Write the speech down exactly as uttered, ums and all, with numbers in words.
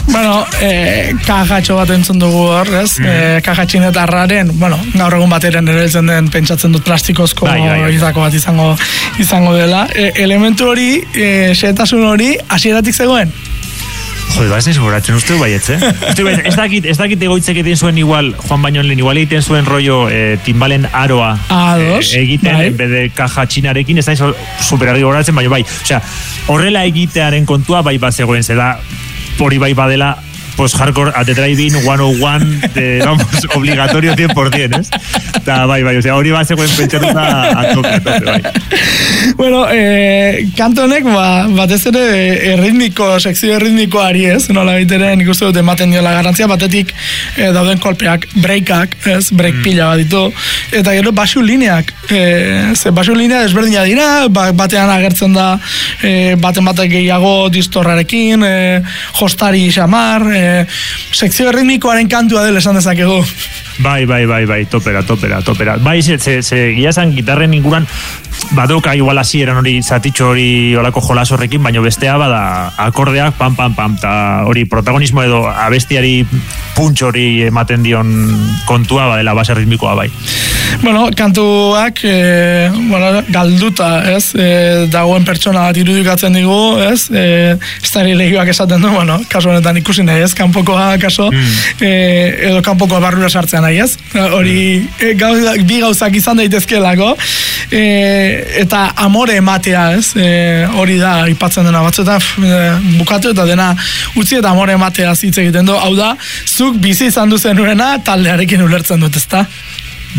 Bueno, eh, kajatxo bat entzun dugu hor, ez? Mm. Eh, kajatxinetarraren, bueno, gaur egun bateren erabiltzen den pentsatzen dut plastikozko bai, bai, bai. izako bat izango, izango dela. E, elementu hori, e, xehetasun hori, hasieratik zegoen? Jode, ba, ez nahi seguratzen, uste du baietz, eh? Uste du baietz, ez dakit, ez dakit egoitzek egiten zuen igual, Juan Bañolen, igual egiten zuen rollo eh, timbalen aroa eh, egiten, bai. En vez de kaja txinarekin, ez nahi superarri goratzen, baina bai, osea, horrela egitearen kontua bai bat zegoen, zela, hori bai badela, pues hardcore at the drive-in one oh one de, vamos, obligatorio cien por ciento, ¿es? Ta, bai, bai, o sea, hori bat zegoen pentsatuta a tope, a tope, bai. Bueno, eh, kanto honek, ba, batez ere erritmiko, sekzio erritmikoari, ez? Nola biteren nik uste dut ematen diola garantzia, batetik eh, dauden kolpeak, breakak, ez? Break mm. pila bat ditu, eta gero basu lineak, eh, ze basu linea desberdina dira, ba, batean agertzen da eh, baten batek gehiago distorrarekin, eh, jostari xamar, eh, sekzio erritmikoaren kantua dela esan dezakegu. Bai, bai, bai, bai, topera, topera, topera. Bai, ze, ze, ze gila zan gitarren inguran badoka igual hasi eran hori zatitxo hori olako jolas horrekin, baino bestea bada akordeak, pam, pam, pam, ta hori protagonismo edo abestiari puntx hori ematen dion kontua badela base ritmikoa, bai. Bueno, kantuak e, bueno, galduta, ez? E, dagoen pertsona bat irudikatzen digu, ez? E, estari lehioak esaten du, bueno, kasu honetan ikusi nahi, ez? Kanpokoa, kaso, mm. e, edo kanpokoa barrura sartzen nahi, ez? Hori, e, gauza, bi gauzak izan daitezkeelako, e, eta amore ematea, ez? E, hori da, ipatzen dena batzuetan, e, bukatu eta dena utzi eta amore ematea hitz egiten du, hau da, zuk bizi izan duzenuena taldearekin ulertzen dut, ezta?